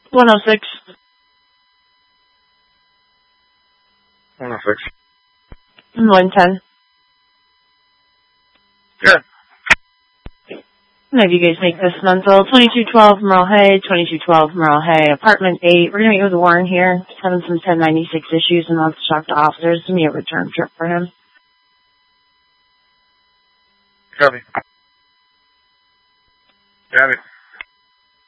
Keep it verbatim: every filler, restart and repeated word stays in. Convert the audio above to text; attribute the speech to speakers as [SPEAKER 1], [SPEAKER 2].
[SPEAKER 1] one oh six.
[SPEAKER 2] one oh six.
[SPEAKER 1] one ten.
[SPEAKER 2] Good.
[SPEAKER 1] Maybe you guys make this mental. twenty-two twelve Merle Hay, twenty-two twelve Merle Hay, apartment eight. We're going to meet with Warren here. Just having some ten ninety-six issues and wants to talk to officers. Give me a return trip for him.
[SPEAKER 2] Copy. Got it.